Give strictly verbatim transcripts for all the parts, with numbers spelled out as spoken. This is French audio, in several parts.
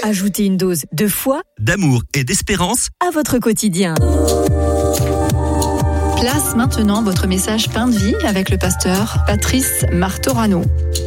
Ajoutez une dose de foi, d'amour et d'espérance à votre quotidien. Place maintenant votre message Pain de vie avec le pasteur Patrice Martorano.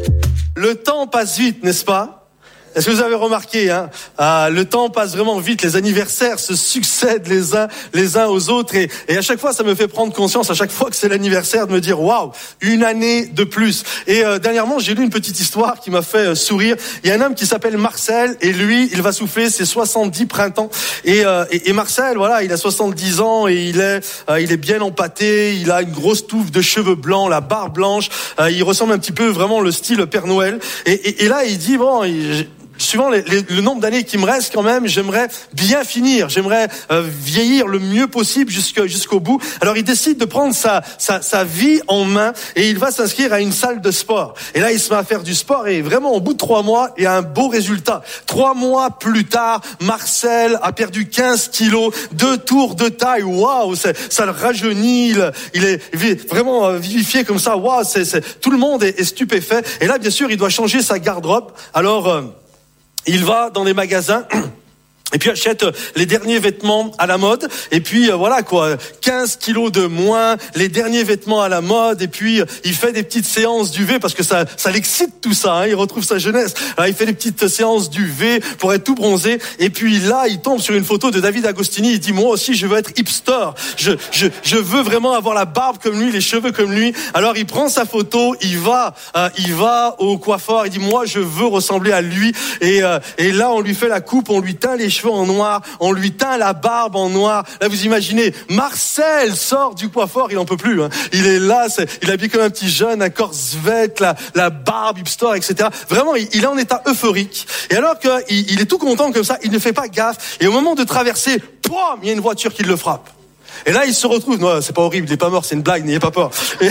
Le temps passe vite, n'est-ce pas ? Est-ce que vous avez remarqué, hein, euh, le temps passe vraiment vite, les anniversaires se succèdent les uns les uns aux autres et, et à chaque fois ça me fait prendre conscience, à chaque fois que c'est l'anniversaire, de me dire waouh, une année de plus. Et euh, dernièrement j'ai lu une petite histoire qui m'a fait euh, sourire. Il y a un homme qui s'appelle Marcel et lui il va souffler ses soixante-dix printemps et, euh, et, et Marcel, voilà, il a soixante-dix ans et il est euh, il est bien empâté, il a une grosse touffe de cheveux blancs, la barbe blanche, euh, il ressemble un petit peu vraiment le style Père Noël et, et, et là il dit bon, il, suivant les, les, le nombre d'années qui me reste quand même, j'aimerais bien finir, j'aimerais euh, vieillir le mieux possible jusqu'au, jusqu'au bout. Alors il décide de prendre sa, sa, sa vie en main et il va s'inscrire à une salle de sport. Et là il se met à faire du sport et vraiment au bout de trois mois, il y a un beau résultat. Trois mois plus tard, Marcel a perdu quinze kilos, deux tours de taille, waouh, ça le rajeunit, il, il est vraiment vivifié comme ça, waouh, c'est, c'est, tout le monde est, est stupéfait. Et là bien sûr il doit changer sa garde-robe. Alors euh, il va dans les magasins et puis achète les derniers vêtements à la mode et puis euh, voilà quoi, quinze kilos de moins, les derniers vêtements à la mode et puis euh, il fait des petites séances d'U V parce que ça ça l'excite tout ça, hein, il retrouve sa jeunesse. Alors, il fait des petites séances d'U V pour être tout bronzé et puis là il tombe sur une photo de David Agostini, il dit moi aussi je veux être hipster, je je je veux vraiment avoir la barbe comme lui, les cheveux comme lui. Alors il prend sa photo, il va euh, il va au coiffeur, il dit moi je veux ressembler à lui et euh, et là on lui fait la coupe, on lui teint les cheveux en noir, on lui teint la barbe en noir. Là, vous imaginez, Marcel sort du coiffeur, il en peut plus. Hein. Il est là, c'est, il habille comme un petit jeune, un corps svelte, la, la barbe hipster, et cetera. Vraiment, il, il est en état euphorique. Et alors qu'il il est tout content comme ça, il ne fait pas gaffe. Et au moment de traverser, poum, il y a une voiture qui le frappe. Et là, il se retrouve, non, c'est pas horrible, il est pas mort, c'est une blague, n'ayez pas peur. Et...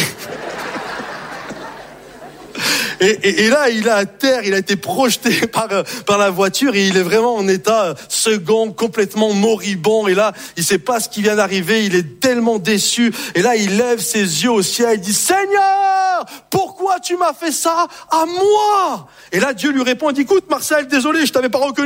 Et, et, et là, il est à terre, il a été projeté par par la voiture et il est vraiment en état second, complètement moribond. Et là, il sait pas ce qui vient d'arriver, il est tellement déçu. Et là, il lève ses yeux au ciel, il dit « Seigneur, pourquoi tu m'as fait ça à moi ?» Et là, Dieu lui répond, il dit « Écoute, Marcel, désolé, je t'avais pas reconnu. »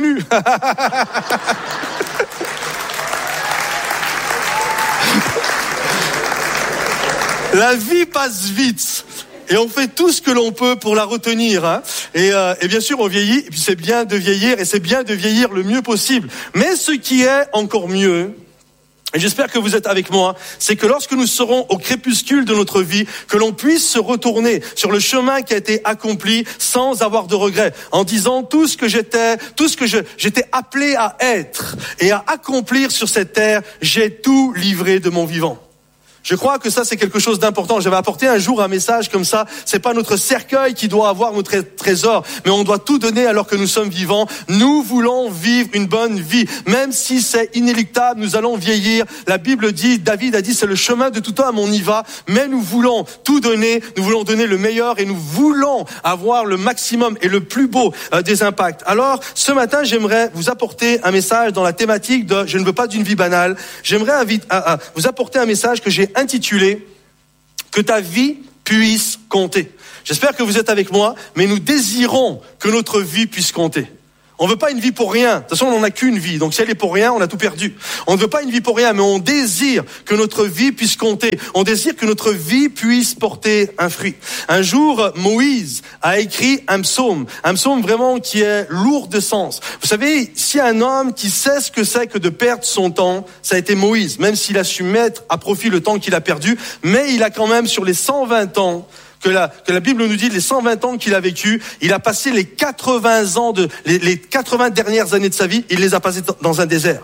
La vie passe vite. Et on fait tout ce que l'on peut pour la retenir, hein. Et, euh, et bien sûr, on vieillit. Et puis c'est bien de vieillir, et c'est bien de vieillir le mieux possible. Mais ce qui est encore mieux, et j'espère que vous êtes avec moi, c'est que lorsque nous serons au crépuscule de notre vie, que l'on puisse se retourner sur le chemin qui a été accompli sans avoir de regrets, en disant tout ce que j'étais, tout ce que je, j'étais appelé à être et à accomplir sur cette terre, j'ai tout livré de mon vivant. Je crois que ça, c'est quelque chose d'important. J'avais apporté un jour un message comme ça. C'est pas notre cercueil qui doit avoir notre trésor, mais on doit tout donner alors que nous sommes vivants. Nous voulons vivre une bonne vie. Même si c'est inéluctable, nous allons vieillir. La Bible dit, David a dit, c'est le chemin de tout homme, on y va. Mais nous voulons tout donner. Nous voulons donner le meilleur et nous voulons avoir le maximum et le plus beau euh, des impacts. Alors, ce matin, j'aimerais vous apporter un message dans la thématique de « Je ne veux pas d'une vie banale ». J'aimerais invite, à, à, vous apporter un message que j'ai intitulé « Que ta vie puisse compter ». J'espère que vous êtes avec moi, mais nous désirons que notre vie puisse compter. On ne veut pas une vie pour rien. De toute façon, on n'en a qu'une vie. Donc si elle est pour rien, on a tout perdu. On ne veut pas une vie pour rien, mais on désire que notre vie puisse compter. On désire que notre vie puisse porter un fruit. Un jour, Moïse a écrit un psaume. Un psaume vraiment qui est lourd de sens. Vous savez, s'il y a un homme qui sait ce que c'est que de perdre son temps, ça a été Moïse. Même s'il a su mettre à profit le temps qu'il a perdu, mais il a quand même, sur les cent vingt ans, que la, que la Bible nous dit, les cent vingt ans qu'il a vécu, il a passé les quatre-vingts ans de, les, les quatre-vingts dernières années de sa vie, il les a passées dans un désert.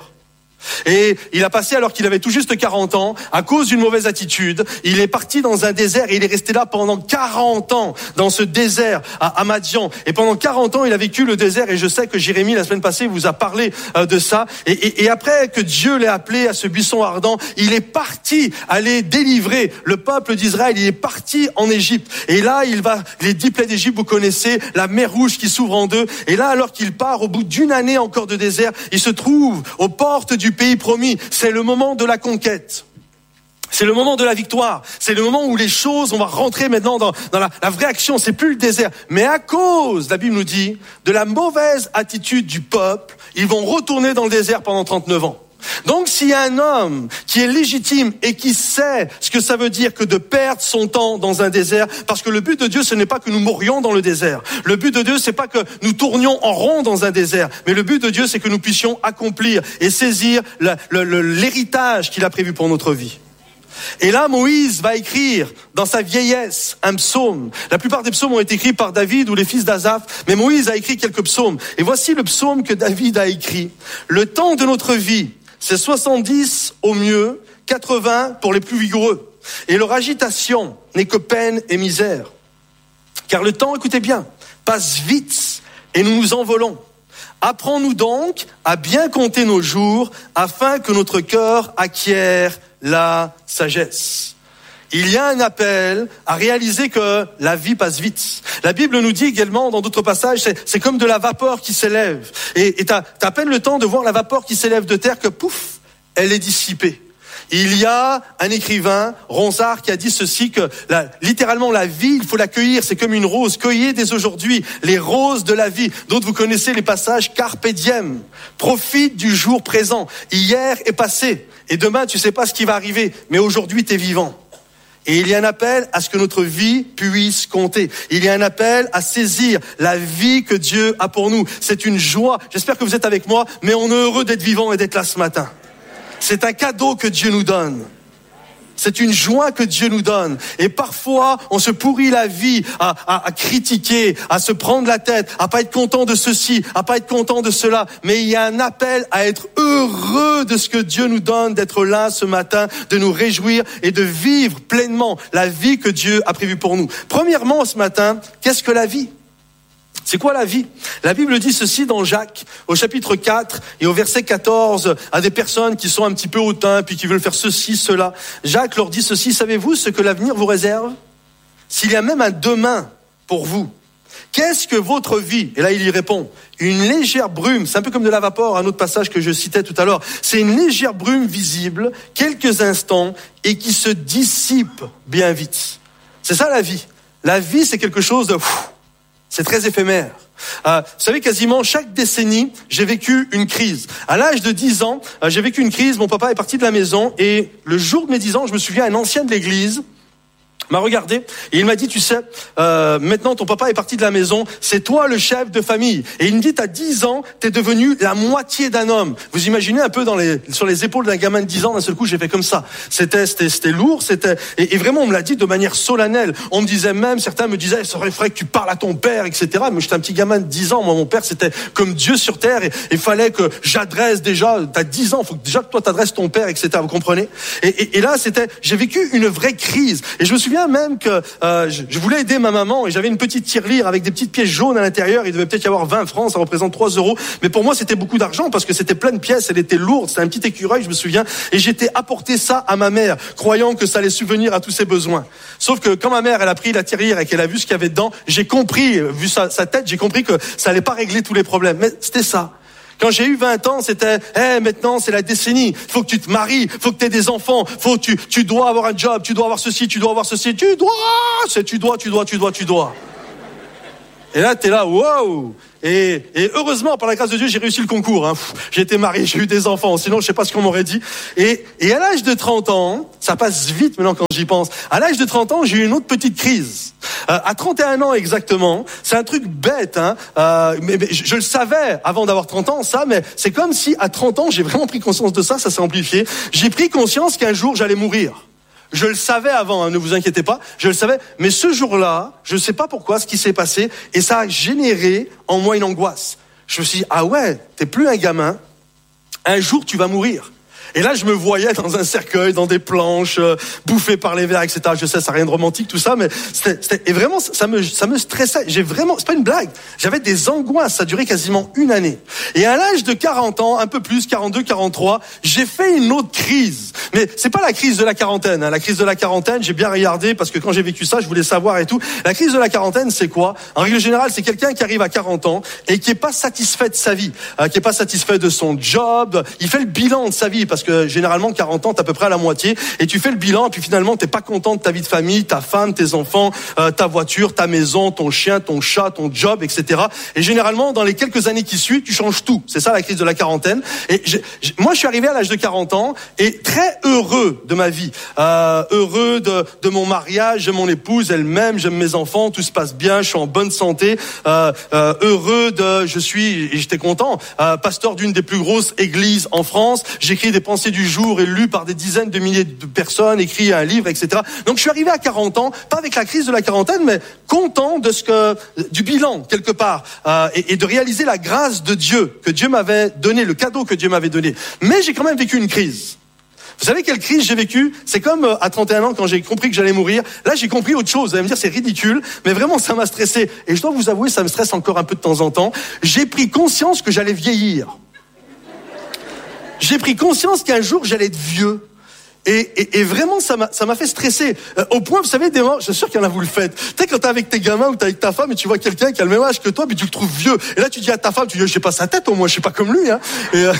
Et il a passé, alors qu'il avait tout juste quarante ans, à cause d'une mauvaise attitude, il est parti dans un désert et il est resté là pendant quarante ans, dans ce désert à, à Madian. Et pendant quarante ans, il a vécu le désert et je sais que Jérémie, la semaine passée, vous a parlé euh, de ça. Et, et, et après que Dieu l'ait appelé à ce buisson ardent, il est parti aller délivrer le peuple d'Israël. Il est parti en Égypte. Et là, il va, les dix plaies d'Égypte, vous connaissez, la mer Rouge qui s'ouvre en deux. Et là, alors qu'il part, au bout d'une année encore de désert, il se trouve aux portes du pays promis. C'est le moment de la conquête. C'est le moment de la victoire. C'est le moment où les choses, on va rentrer maintenant dans, dans la, la vraie action. C'est plus le désert. Mais à cause, la Bible nous dit, de la mauvaise attitude du peuple, ils vont retourner dans le désert pendant trente-neuf ans. Donc s'il y a un homme qui est légitime et qui sait ce que ça veut dire que de perdre son temps dans un désert, parce que le but de Dieu, ce n'est pas que nous mourions dans le désert. Le but de Dieu, c'est pas que nous tournions en rond dans un désert, mais le but de Dieu, c'est que nous puissions accomplir et saisir le, le, le, l'héritage qu'il a prévu pour notre vie. Et là, Moïse va écrire dans sa vieillesse un psaume. La plupart des psaumes ont été écrits par David ou les fils d'Asaph, mais Moïse a écrit quelques psaumes. Et voici le psaume que David a écrit. Le temps de notre vie, c'est soixante-dix au mieux, quatre-vingts pour les plus vigoureux. Et leur agitation n'est que peine et misère. Car le temps, écoutez bien, passe vite et nous nous envolons. Apprends-nous donc à bien compter nos jours afin que notre cœur acquiert la sagesse. Il y a un appel à réaliser que la vie passe vite. La Bible nous dit également dans d'autres passages, c'est, c'est comme de la vapeur qui s'élève. Et, et t'as, t'as à peine le temps de voir la vapeur qui s'élève de terre que pouf, elle est dissipée. Il y a un écrivain, Ronsard, qui a dit ceci, que la, littéralement la vie, il faut l'accueillir, c'est comme une rose. Cueillez dès aujourd'hui les roses de la vie. D'autres, vous connaissez les passages Carpe diem. Profite du jour présent. Hier est passé et demain, tu sais pas ce qui va arriver, mais aujourd'hui, tu es vivant. Et il y a un appel à ce que notre vie puisse compter. Il y a un appel à saisir la vie que Dieu a pour nous. C'est une joie. J'espère que vous êtes avec moi, mais on est heureux d'être vivant et d'être là ce matin. C'est un cadeau que Dieu nous donne. C'est une joie que Dieu nous donne. Et parfois, on se pourrit la vie à, à, à critiquer, à se prendre la tête, à pas être content de ceci, à pas être content de cela. Mais il y a un appel à être heureux de ce que Dieu nous donne, d'être là ce matin, de nous réjouir et de vivre pleinement la vie que Dieu a prévue pour nous. Premièrement, ce matin, qu'est-ce que la vie ? C'est quoi la vie ? La Bible dit ceci dans Jacques, au chapitre quatre et au verset quatorze, à des personnes qui sont un petit peu hautains, puis qui veulent faire ceci, cela. Jacques leur dit ceci, savez-vous ce que l'avenir vous réserve ? S'il y a même un demain pour vous, qu'est-ce que votre vie ? Et là, il y répond, une légère brume, c'est un peu comme de la vapeur, un autre passage que je citais tout à l'heure. C'est une légère brume visible, quelques instants, et qui se dissipe bien vite. C'est ça la vie. La vie, c'est quelque chose de... Pff, c'est très éphémère. Euh, vous savez, quasiment chaque décennie, j'ai vécu une crise. À l'âge de dix ans, euh, j'ai vécu une crise. Mon papa est parti de la maison et le jour de mes dix ans, je me souviens, un ancien de l'église m'a regardé et il m'a dit, tu sais, euh, maintenant ton papa est parti de la maison, c'est toi le chef de famille. Et il me dit, t'as dix ans, t'es devenu la moitié d'un homme. Vous imaginez un peu dans les, sur les épaules d'un gamin de dix ans, d'un seul coup, j'ai fait comme ça. C'était, c'était, c'était lourd, c'était, et, et vraiment, on me l'a dit de manière solennelle. On me disait même, certains me disaient, il faudrait que tu parles à ton père, et cetera. Mais j'étais un petit gamin de dix ans, moi, mon père, c'était comme Dieu sur terre, et il fallait que j'adresse déjà, t'as dix ans, faut que déjà que toi t'adresses ton père, et cetera. Vous comprenez? Et, et, et là, c'était, j'ai vécu une vraie crise. Et je me souviens même que euh, je, je voulais aider ma maman et j'avais une petite tirelire avec des petites pièces jaunes à l'intérieur. Il devait peut-être y avoir vingt francs, ça représente trois euros. Mais pour moi, c'était beaucoup d'argent parce que c'était plein de pièces, elle était lourde, c'était un petit écureuil, je me souviens. Et j'étais apporté ça à ma mère, croyant que ça allait subvenir à tous ses besoins. Sauf que quand ma mère, elle a pris la tirelire et qu'elle a vu ce qu'il y avait dedans, j'ai compris, vu sa, sa tête, j'ai compris que ça allait pas régler tous les problèmes. Mais c'était ça. Quand j'ai eu vingt ans, c'était, eh, hey, maintenant, c'est la décennie. Faut que tu te maries, faut que tu aies des enfants, faut que tu, tu dois avoir un job, tu dois avoir ceci, tu dois avoir ceci, tu dois, c'est tu dois, tu dois, tu dois, tu dois. Et là, t'es là, wow! Et, et heureusement, par la grâce de Dieu, j'ai réussi le concours, hein. J'ai été marié, j'ai eu des enfants, sinon je sais pas ce qu'on m'aurait dit. Et, et à l'âge de trente ans, ça passe vite maintenant quand j'y pense, à l'âge de trente ans, j'ai eu une autre petite crise. Euh, à trente et un ans exactement, c'est un truc bête, hein. Euh, mais, mais je, je le savais avant d'avoir trente ans, ça, mais c'est comme si à trente ans, j'ai vraiment pris conscience de ça, ça s'est amplifié. J'ai pris conscience qu'un jour, j'allais mourir. Je le savais avant, hein, ne vous inquiétez pas, je le savais. Mais ce jour-là, je ne sais pas pourquoi, ce qui s'est passé, et ça a généré en moi une angoisse. Je me suis dit, ah ouais, t'es plus un gamin, un jour tu vas mourir. Et là, je me voyais dans un cercueil, dans des planches, euh, bouffé par les vers, et cetera. Je sais, ça n'a rien de romantique, tout ça, mais c'était, c'était, et vraiment, ça me, ça me stressait. J'ai vraiment, c'est pas une blague. J'avais des angoisses. Ça a duré quasiment une année. Et à l'âge de quarante ans, un peu plus, quarante-deux, quarante-trois, j'ai fait une autre crise. Mais c'est pas la crise de la quarantaine, hein. La crise de la quarantaine, j'ai bien regardé parce que quand j'ai vécu ça, je voulais savoir et tout. La crise de la quarantaine, c'est quoi? En règle générale, c'est quelqu'un qui arrive à quarante ans et qui est pas satisfait de sa vie, euh, qui est pas satisfait de son job. Il fait le bilan de sa vie parce parce que généralement quarante ans, t'es à peu près à la moitié, et tu fais le bilan, et puis finalement t'es pas content de ta vie de famille, ta femme, tes enfants, euh, ta voiture, ta maison, ton chien, ton chat, ton job, et cetera. Et généralement, dans les quelques années qui suivent, tu changes tout. C'est ça la crise de la quarantaine. Et j'ai, j'ai, moi, je suis arrivé à l'âge de quarante ans, et très heureux de ma vie, euh, heureux de, de mon mariage, de mon épouse, elle m'aime, j'aime mes enfants, tout se passe bien, je suis en bonne santé, euh, euh, heureux de, je suis, et j'étais content, euh, pasteur d'une des plus grosses églises en France, j'écris des pensées du jour et lues par des dizaines de milliers de personnes, écrit un livre, et cetera. Donc je suis arrivé à quarante ans, pas avec la crise de la quarantaine, mais content de ce que, du bilan quelque part, euh, et, et de réaliser la grâce de Dieu que Dieu m'avait donné, le cadeau que Dieu m'avait donné. Mais j'ai quand même vécu une crise. Vous savez quelle crise j'ai vécue? C'est comme euh, à trente et un ans quand j'ai compris que j'allais mourir. Là, j'ai compris autre chose. Vous allez me dire, c'est ridicule, mais vraiment, ça m'a stressé. Et je dois vous avouer, ça me stresse encore un peu de temps en temps. J'ai pris conscience que j'allais vieillir. J'ai pris conscience qu'un jour, j'allais être vieux. Et, et, et vraiment, ça m'a, ça m'a fait stresser. Euh, au point, vous savez, des moments, je suis sûr qu'il y en a, vous le faites. Tu sais, quand t'es avec tes gamins ou t'es avec ta femme et tu vois quelqu'un qui a le même âge que toi, mais tu le trouves vieux. Et là, tu dis à ta femme, tu dis, je sais pas sa tête au moins, je suis pas comme lui, hein. Et, euh...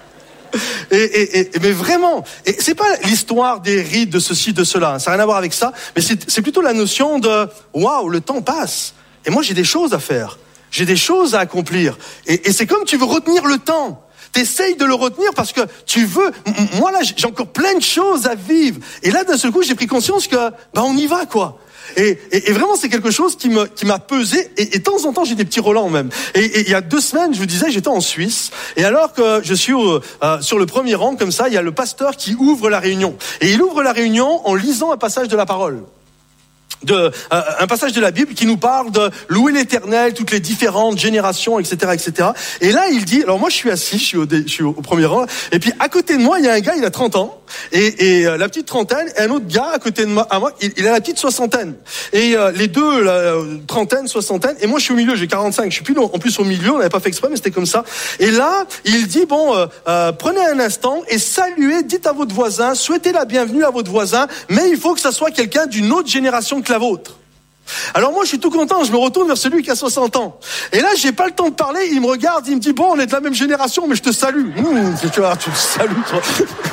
Et, et, et, mais vraiment, et c'est pas l'histoire des rites de ceci, de cela, hein, ça n'a rien à voir avec ça, mais c'est, c'est plutôt la notion de waouh, le temps passe. Et moi, j'ai des choses à faire, j'ai des choses à accomplir. Et, et c'est comme tu veux retenir le temps. T'essayes de le retenir parce que tu veux. Moi là, j'ai encore plein de choses à vivre. Et là, d'un seul coup, j'ai pris conscience que bah on y va quoi. Et, et, et vraiment, c'est quelque chose qui me qui m'a pesé. Et, et de temps en temps, j'ai des petits relents même. Et, et il y a deux semaines, je vous disais, j'étais en Suisse. Et alors que je suis au, euh, sur le premier rang, comme ça, il y a le pasteur qui ouvre la réunion. Et il ouvre la réunion en lisant un passage de la parole. De, euh, un passage de la Bible qui nous parle de louer l'Éternel, toutes les différentes générations, et cetera, et cetera. Et là, il dit, alors moi, je suis assis, je suis au, je suis au premier rang, et puis à côté de moi, il y a un gars, il a trente ans, et, et euh, la petite trentaine, et un autre gars à côté de moi, à moi il, il a la petite soixantaine. Et euh, les deux, la euh, trentaine, soixantaine, et moi, je suis au milieu, j'ai quarante-cinq, je suis plus en plus au milieu, on n'avait pas fait exprès, mais c'était comme ça. Et là, il dit, bon, euh, euh, prenez un instant et saluez, dites à votre voisin, souhaitez la bienvenue à votre voisin, mais il faut que ça soit quelqu'un d'une autre génération que la vôtre. Alors moi je suis tout content, je me retourne vers celui qui a soixante ans. Et là j'ai pas le temps de parler, il me regarde, il me dit bon on est de la même génération mais je te salue. Mmh, tu vois, tu me salues toi.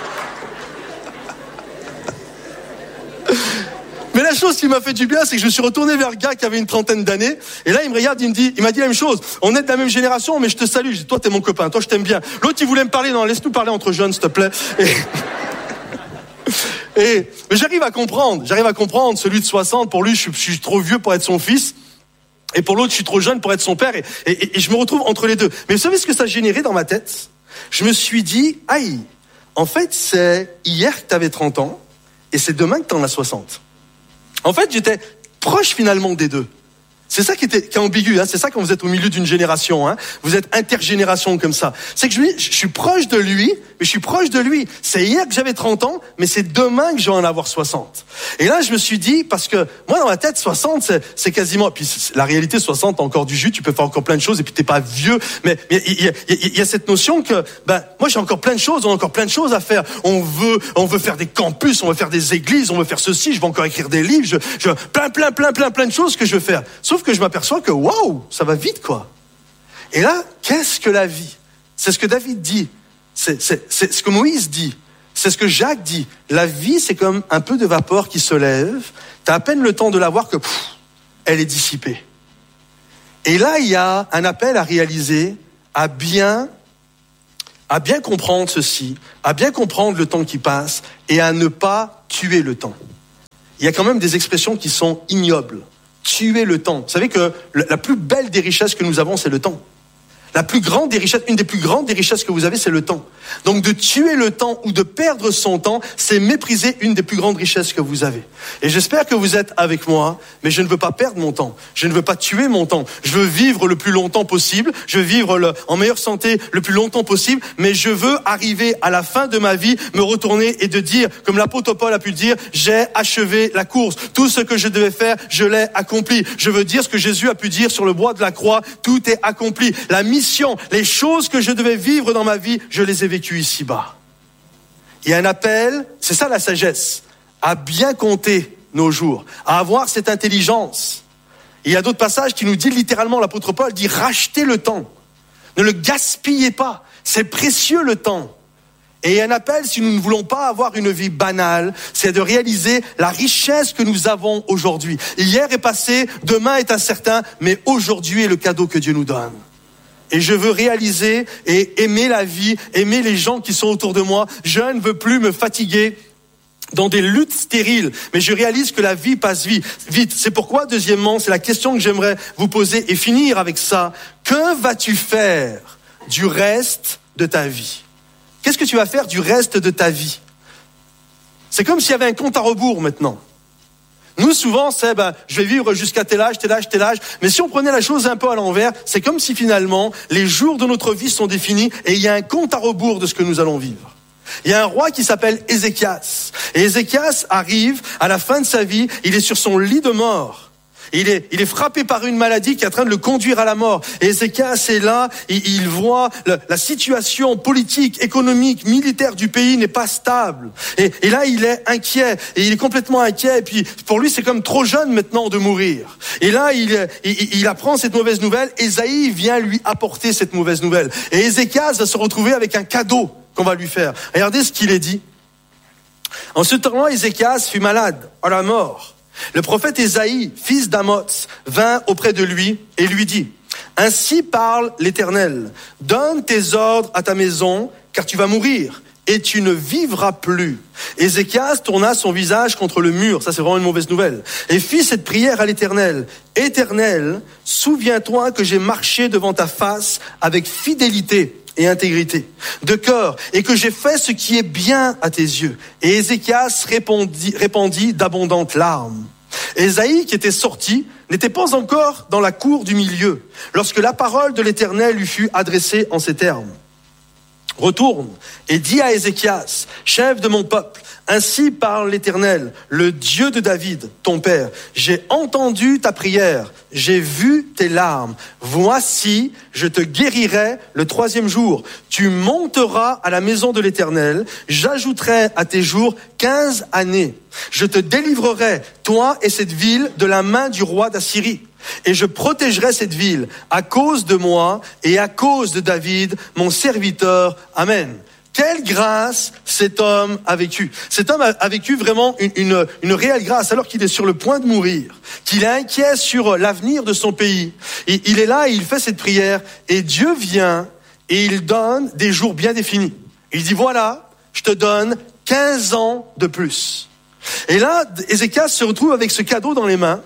Mais la chose qui m'a fait du bien, c'est que je me suis retourné vers le gars qui avait une trentaine d'années. Et là il me regarde, il me dit, il m'a dit la même chose. On est de la même génération mais je te salue. Je dis toi t'es mon copain, toi je t'aime bien. L'autre il voulait me parler, non laisse-nous parler entre jeunes s'il te plaît. Et... Et, mais j'arrive à comprendre, j'arrive à comprendre, celui de soixante, pour lui, je suis, je suis trop vieux pour être son fils, et pour l'autre, je suis trop jeune pour être son père, et, et, et je me retrouve entre les deux. Mais vous savez ce que ça générait dans ma tête? Je me suis dit, aïe, en fait, c'est hier que t'avais trente ans, et c'est demain que t'en as soixante. En fait, j'étais proche finalement des deux. C'est ça qui, était, qui est ambigu, hein. C'est ça quand vous êtes au milieu d'une génération, hein. Vous êtes intergénération comme ça. C'est que je, je suis proche de lui, mais je suis proche de lui. C'est hier que j'avais trente ans, mais c'est demain que je vais en avoir soixante. Et là, je me suis dit, parce que moi, dans ma tête, soixante, c'est, c'est quasiment... Puis la réalité, soixante, t'as encore du jus, tu peux faire encore plein de choses, et puis t'es pas vieux. Mais il y, y, y a cette notion que, ben, moi, j'ai encore plein de choses, on a encore plein de choses à faire. On veut, on veut faire des campus, on veut faire des églises, on veut faire ceci, je vais encore écrire des livres, je, je, plein, plein, plein, plein, plein de choses que je veux faire. Sauf que je m'aperçois que, waouh, ça va vite, quoi. Et là, qu'est-ce que la vie? C'est ce que David dit. C'est, c'est, c'est ce que Moïse dit. C'est ce que Jacques dit. La vie, c'est comme un peu de vapeur qui se lève. T'as à peine le temps de la voir que, pff, elle est dissipée. Et là, il y a un appel à réaliser, à bien, à bien comprendre ceci, à bien comprendre le temps qui passe et à ne pas tuer le temps. Il y a quand même des expressions qui sont ignobles. Tuer le temps. Vous savez que la plus belle des richesses que nous avons, c'est le temps. La plus grande des richesses, une des plus grandes des richesses que vous avez, c'est le temps. Donc de tuer le temps ou de perdre son temps, c'est mépriser une des plus grandes richesses que vous avez. Et j'espère que vous êtes avec moi, mais je ne veux pas perdre mon temps. Je ne veux pas tuer mon temps. Je veux vivre le plus longtemps possible. Je veux vivre le, en meilleure santé le plus longtemps possible, mais je veux arriver à la fin de ma vie, me retourner et de dire, comme l'apôtre Paul a pu le dire, j'ai achevé la course. Tout ce que je devais faire, je l'ai accompli. Je veux dire ce que Jésus a pu dire sur le bois de la croix, tout est accompli. La mission, les choses que je devais vivre dans ma vie, je les ai vécues ici-bas. Il y a un appel, c'est ça la sagesse, à bien compter nos jours, à avoir cette intelligence. Et il y a d'autres passages qui nous disent littéralement, l'apôtre Paul dit, rachetez le temps. Ne le gaspillez pas. C'est précieux le temps. Et un appel, si nous ne voulons pas avoir une vie banale, c'est de réaliser la richesse que nous avons aujourd'hui. Hier est passé, demain est incertain, mais aujourd'hui est le cadeau que Dieu nous donne. Et je veux réaliser et aimer la vie, aimer les gens qui sont autour de moi. Je ne veux plus me fatiguer dans des luttes stériles, mais je réalise que la vie passe vite. Vite. C'est pourquoi, deuxièmement, c'est la question que j'aimerais vous poser et finir avec ça. Que vas-tu faire du reste de ta vie ? Qu'est-ce que tu vas faire du reste de ta vie ? C'est comme s'il y avait un compte à rebours maintenant. Nous, souvent, c'est, ben, je vais vivre jusqu'à tel âge, tel âge, tel âge. Mais si on prenait la chose un peu à l'envers, c'est comme si finalement, les jours de notre vie sont définis et il y a un compte à rebours de ce que nous allons vivre. Il y a un roi qui s'appelle Ézéchias. Et Ézéchias arrive à la fin de sa vie, il est sur son lit de mort. Il est, il est frappé par une maladie qui est en train de le conduire à la mort. Et Ézéchias est là, il, il voit le, la situation politique, économique, militaire du pays n'est pas stable. Et, et là, il est inquiet. Et il est complètement inquiet. Et puis, pour lui, c'est comme trop jeune maintenant de mourir. Et là, il, il, il apprend cette mauvaise nouvelle. Ésaïe vient lui apporter cette mauvaise nouvelle. Et Ézéchias va se retrouver avec un cadeau qu'on va lui faire. Regardez ce qu'il est dit. En ce temps-là, Ézéchias fut malade à la mort. Le prophète Ésaïe, fils d'Amoz, vint auprès de lui et lui dit : Ainsi parle l'Éternel, donne tes ordres à ta maison, car tu vas mourir et tu ne vivras plus. Ézéchias tourna son visage contre le mur, ça c'est vraiment une mauvaise nouvelle, et fit cette prière à l'Éternel : Éternel, souviens-toi que j'ai marché devant ta face avec fidélité et intégrité de cœur, et que j'ai fait ce qui est bien à tes yeux. Et Ézéchias répondit, répandit d'abondantes larmes. Ésaïe, qui était sorti, n'était pas encore dans la cour du milieu, lorsque la parole de l'Éternel lui fut adressée en ces termes : Retourne et dis à Ézéchias, chef de mon peuple, ainsi parle l'Éternel, le Dieu de David, ton père. J'ai entendu ta prière, j'ai vu tes larmes. Voici, je te guérirai le troisième jour. Tu monteras à la maison de l'Éternel. J'ajouterai à tes jours quinze années. Je te délivrerai, toi et cette ville, de la main du roi d'Assyrie. Et je protégerai cette ville à cause de moi et à cause de David, mon serviteur. Amen. Quelle grâce cet homme a vécu. Cet homme a vécu vraiment une, une, une réelle grâce alors qu'il est sur le point de mourir, qu'il est inquiet sur l'avenir de son pays. Il, il est là et il fait cette prière et Dieu vient et il donne des jours bien définis. Il dit voilà, je te donne quinze ans de plus. Et là, Ézéchias se retrouve avec ce cadeau dans les mains.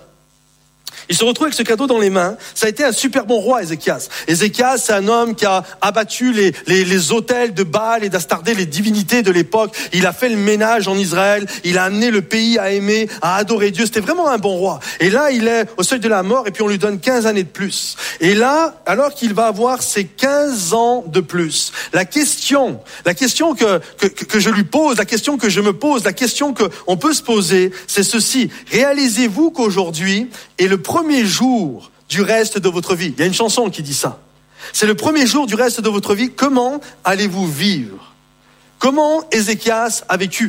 Il se retrouve avec ce cadeau dans les mains. Ça a été un super bon roi, Ézéchias. Ézéchias, c'est un homme qui a abattu les, les, les autels de Baal et d'Astardé, les divinités de l'époque. Il a fait le ménage en Israël. Il a amené le pays à aimer, à adorer Dieu. C'était vraiment un bon roi. Et là, il est au seuil de la mort et puis on lui donne quinze années de plus. Et là, alors qu'il va avoir ses quinze ans de plus, la question, la question que, que, que je lui pose, la question que je me pose, la question qu'on peut se poser, c'est ceci. Réalisez-vous qu'aujourd'hui est le premier jour du reste de votre vie. Il y a une chanson qui dit ça. C'est le premier jour du reste de votre vie. Comment allez-vous vivre ? Comment Ézéchias a vécu ?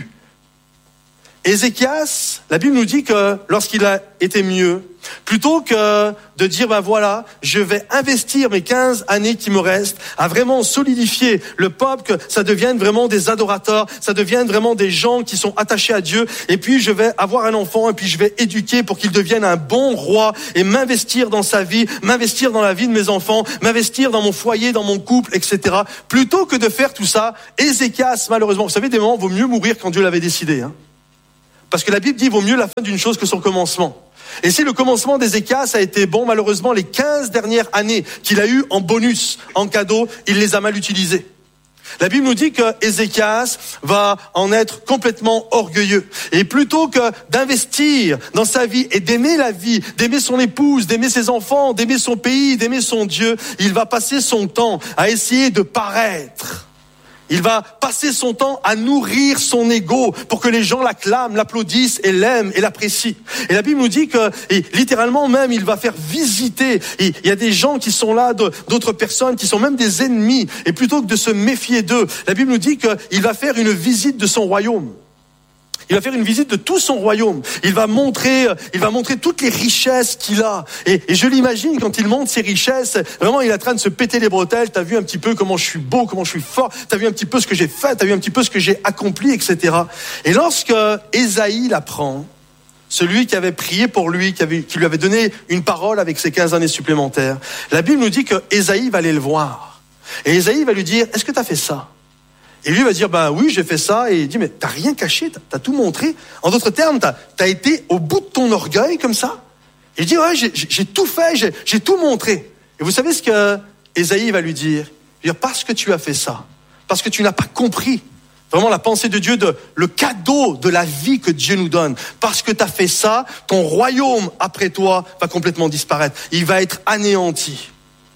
Ézéchias, la Bible nous dit que lorsqu'il a été mieux, plutôt que de dire ben voilà, je vais investir mes quinze années qui me restent à vraiment solidifier le peuple, que ça devienne vraiment des adorateurs, ça devienne vraiment des gens qui sont attachés à Dieu, et puis je vais avoir un enfant et puis je vais éduquer pour qu'il devienne un bon roi et m'investir dans sa vie, m'investir dans la vie de mes enfants, m'investir dans mon foyer, dans mon couple, et cetera. Plutôt que de faire tout ça, Ézéchias, malheureusement, vous savez, des moments, vaut mieux mourir quand Dieu l'avait décidé, hein. Parce que la Bible dit, vaut mieux la fin d'une chose que son commencement. Et si le commencement d'Ézéchias a été bon, malheureusement, les quinze dernières années qu'il a eues en bonus, en cadeau, il les a mal utilisées. La Bible nous dit que Ézéchias va en être complètement orgueilleux. Et plutôt que d'investir dans sa vie et d'aimer la vie, d'aimer son épouse, d'aimer ses enfants, d'aimer son pays, d'aimer son Dieu, il va passer son temps à essayer de paraître. Il va passer son temps à nourrir son ego pour que les gens l'acclament, l'applaudissent et l'aiment et l'apprécient. Et la Bible nous dit que, et littéralement même, il va faire visiter. Et il y a des gens qui sont là, d'autres personnes qui sont même des ennemis. Et plutôt que de se méfier d'eux, la Bible nous dit qu'il va faire une visite de son royaume. Il va faire une visite de tout son royaume. Il va montrer, il va montrer toutes les richesses qu'il a. Et, et je l'imagine quand il montre ses richesses, vraiment il est en train de se péter les bretelles. T'as vu un petit peu comment je suis beau, comment je suis fort. T'as vu un petit peu ce que j'ai fait. T'as vu un petit peu ce que j'ai accompli, et cetera. Et lorsque Ésaïe l'apprend, celui qui avait prié pour lui, qui, avait, qui lui avait donné une parole avec ses quinze années supplémentaires, la Bible nous dit que Ésaïe va aller le voir. Et Ésaïe va lui dire, est-ce que t'as fait ça? Et lui va dire, ben oui, j'ai fait ça. Et il dit, mais t'as rien caché, t'as, t'as tout montré. En d'autres termes, t'as, t'as été au bout de ton orgueil comme ça. Et il dit, ouais, j'ai, j'ai tout fait, j'ai, j'ai tout montré. Et vous savez ce que Ésaïe va lui dire? Il va dire, parce que tu as fait ça, parce que tu n'as pas compris vraiment la pensée de Dieu, de, le cadeau de la vie que Dieu nous donne. Parce que tu as fait ça, ton royaume après toi va complètement disparaître. Il va être anéanti.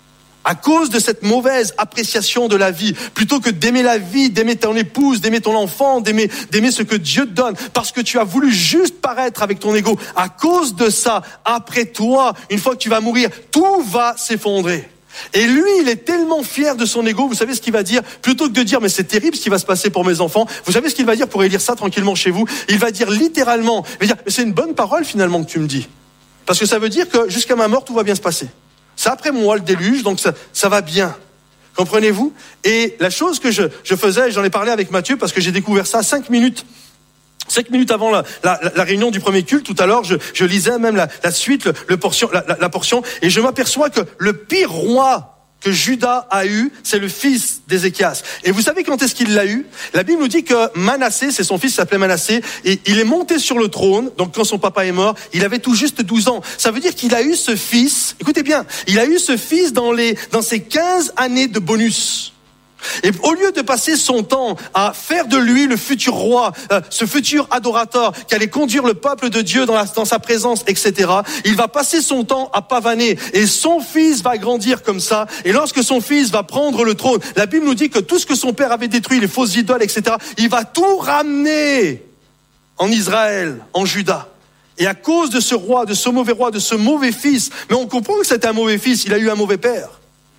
À cause de cette mauvaise appréciation de la vie, plutôt que d'aimer la vie, d'aimer ton épouse, d'aimer ton enfant, d'aimer, d'aimer ce que Dieu te donne, parce que tu as voulu juste paraître avec ton ego, à cause de ça, après toi, une fois que tu vas mourir, tout va s'effondrer. Et lui, il est tellement fier de son ego, vous savez ce qu'il va dire? Plutôt que de dire, mais c'est terrible ce qui va se passer pour mes enfants, vous savez ce qu'il va dire pour élire ça tranquillement chez vous? Il va dire littéralement, il va dire, mais c'est une bonne parole finalement que tu me dis. Parce que ça veut dire que jusqu'à ma mort, tout va bien se passer. C'est après moi le déluge, donc ça, ça va bien. Comprenez-vous? Et la chose que je, je faisais, j'en ai parlé avec Mathieu parce que j'ai découvert ça cinq minutes. Cinq minutes avant la, la, la réunion du premier culte, tout à l'heure, je, je lisais même la, la suite, le, le portion, la, la, la portion, et je m'aperçois que le pire roi que Juda a eu, c'est le fils d'Ézéchias. Et vous savez quand est-ce qu'il l'a eu? La Bible nous dit que Manassé, c'est son fils, s'appelait Manassé, et il est monté sur le trône, donc quand son papa est mort, il avait tout juste douze ans. Ça veut dire qu'il a eu ce fils, écoutez bien, il a eu ce fils dans les, dans ses quinze années de bonus. Et au lieu de passer son temps à faire de lui le futur roi, euh, ce futur adorateur qui allait conduire le peuple de Dieu dans, la, dans sa présence, et cetera, il va passer son temps à pavaner. Et son fils va grandir comme ça. Et lorsque son fils va prendre le trône, la Bible nous dit que tout ce que son père avait détruit, les fausses idoles, et cetera, il va tout ramener en Israël, en Juda. Et à cause de ce roi, de ce mauvais roi, de ce mauvais fils, mais on comprend que c'était un mauvais fils, il a eu un mauvais père.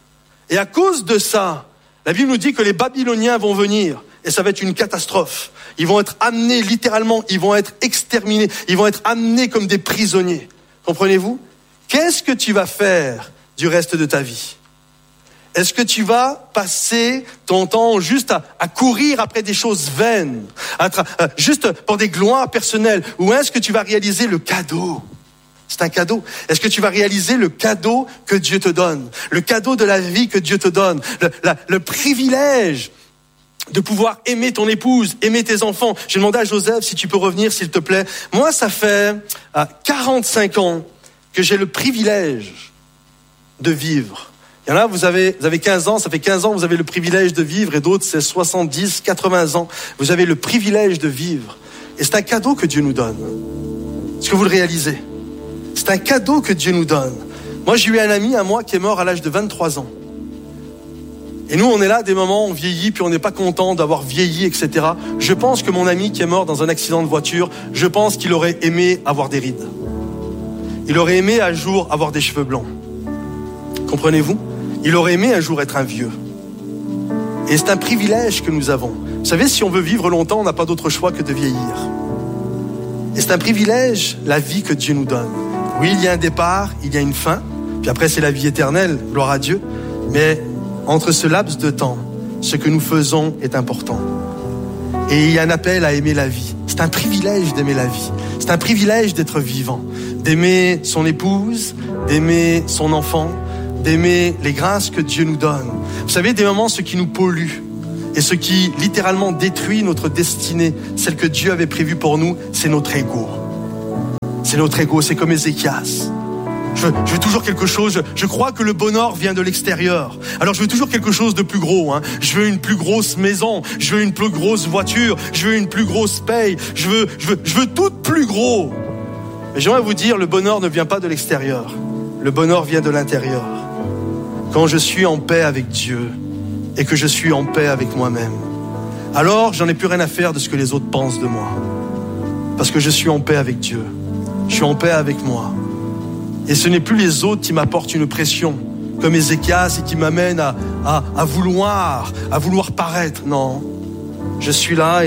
Et à cause de ça, la Bible nous dit que les Babyloniens vont venir et ça va être une catastrophe. Ils vont être amenés littéralement, ils vont être exterminés, ils vont être amenés comme des prisonniers. Comprenez-vous? Qu'est-ce que tu vas faire du reste de ta vie? Est-ce que tu vas passer ton temps juste à, à courir après des choses vaines, à, à, juste pour des gloires personnelles, ou est-ce que tu vas réaliser le cadeau? C'est un cadeau. Est-ce que tu vas réaliser le cadeau que Dieu te donne? Le cadeau de la vie que Dieu te donne. Le, la, le privilège de pouvoir aimer ton épouse, aimer tes enfants. J'ai demandé à Joseph si tu peux revenir, s'il te plaît. Moi, ça fait euh, quarante-cinq ans que j'ai le privilège de vivre. Il y en a, vous avez, vous avez quinze ans, ça fait quinze ans, vous avez le privilège de vivre, et d'autres, c'est soixante-dix, quatre-vingts ans. Vous avez le privilège de vivre. Et c'est un cadeau que Dieu nous donne. Est-ce que vous le réalisez? C'est un cadeau que Dieu nous donne. Moi, j'ai eu un ami à moi qui est mort à l'âge de vingt-trois ans. Et nous, on est là à des moments, on vieillit, puis on n'est pas content d'avoir vieilli, et cetera. Je pense que mon ami qui est mort dans un accident de voiture, je pense qu'il aurait aimé avoir des rides. Il aurait aimé un jour avoir des cheveux blancs. Comprenez-vous? Il aurait aimé un jour être un vieux. Et c'est un privilège que nous avons. Vous savez, si on veut vivre longtemps, on n'a pas d'autre choix que de vieillir. Et c'est un privilège, la vie que Dieu nous donne. Oui, il y a un départ, il y a une fin, puis après c'est la vie éternelle, gloire à Dieu. Mais entre ce laps de temps, ce que nous faisons est important. Et il y a un appel à aimer la vie. C'est un privilège d'aimer la vie. C'est un privilège d'être vivant, d'aimer son épouse, d'aimer son enfant, d'aimer les grâces que Dieu nous donne. Vous savez, des moments, ce qui nous pollue et ce qui littéralement détruit notre destinée, celle que Dieu avait prévue pour nous, c'est notre ego. C'est notre ego, c'est comme Ézéchias. Je veux, je veux toujours quelque chose, je, je crois que le bonheur vient de l'extérieur. Alors je veux toujours quelque chose de plus gros. Hein. Je veux une plus grosse maison, je veux une plus grosse voiture, je veux une plus grosse paye, je veux, je veux, je veux tout plus gros. Mais j'aimerais vous dire, le bonheur ne vient pas de l'extérieur. Le bonheur vient de l'intérieur. Quand je suis en paix avec Dieu et que je suis en paix avec moi-même, alors j'en ai plus rien à faire de ce que les autres pensent de moi. Parce que je suis en paix avec Dieu. Je suis en paix avec moi. Et ce n'est plus les autres qui m'apportent une pression, comme Ézéchias, et qui m'amènent à, à, à vouloir, à vouloir paraître. Non, je suis là et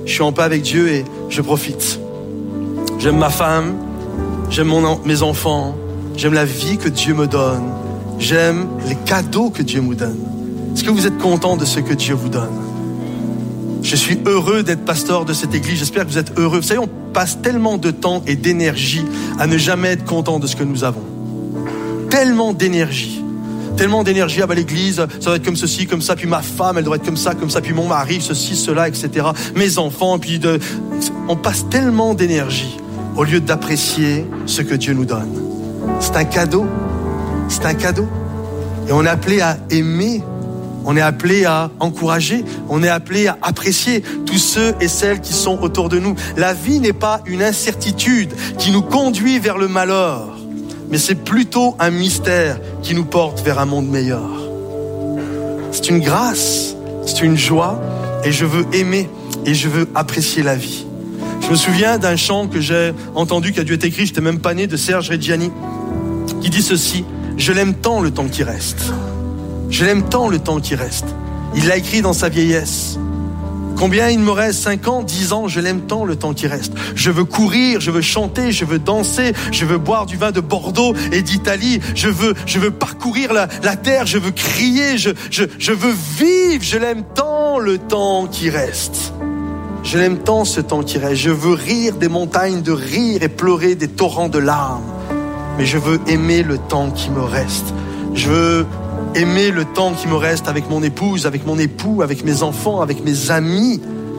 je suis en paix avec Dieu et je profite. J'aime ma femme, j'aime mon, mes enfants, j'aime la vie que Dieu me donne, j'aime les cadeaux que Dieu me donne. Est-ce que vous êtes content de ce que Dieu vous donne? Je suis heureux d'être pasteur de cette église. J'espère que vous êtes heureux. Vous savez, on passe tellement de temps et d'énergie à ne jamais être content de ce que nous avons. Tellement d'énergie. Tellement d'énergie. Ah bah l'église, ça doit être comme ceci, comme ça. Puis ma femme, elle doit être comme ça, comme ça. Puis mon mari, ceci, cela, et cetera. Mes enfants, puis de... On passe tellement d'énergie au lieu d'apprécier ce que Dieu nous donne. C'est un cadeau. C'est un cadeau. Et on est appelé à aimer. On est appelé à encourager, on est appelé à apprécier tous ceux et celles qui sont autour de nous. La vie n'est pas une incertitude qui nous conduit vers le malheur, mais c'est plutôt un mystère qui nous porte vers un monde meilleur. C'est une grâce, c'est une joie, et je veux aimer et je veux apprécier la vie. Je me souviens d'un chant que j'ai entendu, qui a dû être écrit, je n'étais même pas né, de Serge Reggiani, qui dit ceci: « Je l'aime tant le temps qui reste. Je l'aime tant le temps qui reste. » Il l'a écrit dans sa vieillesse. Combien il me reste? cinq ans, dix ans, je l'aime tant le temps qui reste. Je veux courir, je veux chanter, je veux danser, je veux boire du vin de Bordeaux et d'Italie. Je veux, je veux parcourir la, la terre, je veux crier, je, je, je veux vivre. Je l'aime tant le temps qui reste. Je l'aime tant ce temps qui reste. Je veux rire des montagnes de rire et pleurer des torrents de larmes. Mais je veux aimer le temps qui me reste. Je veux aimer le temps qui me reste avec mon épouse, avec mon époux, avec mes enfants, avec mes amis.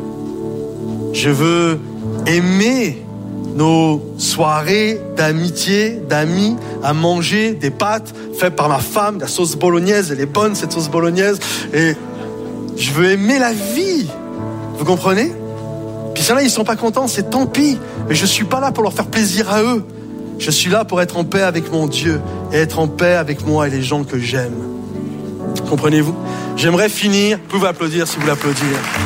Je veux aimer nos soirées d'amitié, d'amis, à manger des pâtes faites par ma femme, la sauce bolognaise, elle est bonne cette sauce bolognaise. Et je veux aimer la vie. Vous comprenez? Puis ceux-là, ils sont pas contents, c'est tant pis. Mais je suis pas là pour leur faire plaisir à eux. Je suis là pour être en paix avec mon Dieu et être en paix avec moi et les gens que j'aime. Comprenez-vous? J'aimerais finir, vous pouvez applaudir si vous l'applaudir.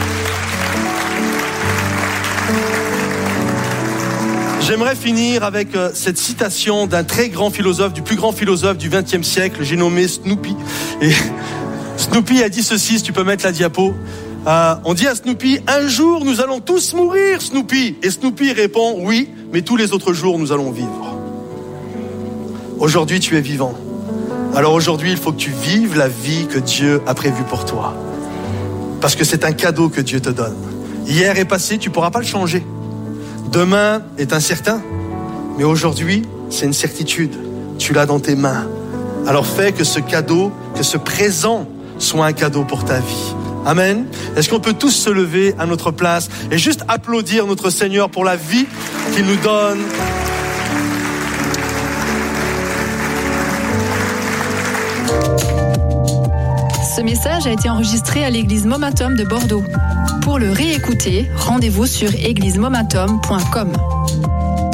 J'aimerais finir avec euh, cette citation d'un très grand philosophe, du plus grand philosophe du vingtième siècle, j'ai nommé Snoopy. Et Snoopy a dit ceci, si tu peux mettre la diapo. Euh, on dit à Snoopy: un jour nous allons tous mourir, Snoopy. Et Snoopy répond: oui, mais tous les autres jours nous allons vivre. Aujourd'hui tu es vivant. Alors aujourd'hui, il faut que tu vives la vie que Dieu a prévue pour toi. Parce que c'est un cadeau que Dieu te donne. Hier est passé, tu ne pourras pas le changer. Demain est incertain. Mais aujourd'hui, c'est une certitude. Tu l'as dans tes mains. Alors fais que ce cadeau, que ce présent soit un cadeau pour ta vie. Amen. Est-ce qu'on peut tous se lever à notre place et juste applaudir notre Seigneur pour la vie qu'il nous donne? Ce message a été enregistré à l'église Momentum de Bordeaux. Pour le réécouter, rendez-vous sur église momentum point com.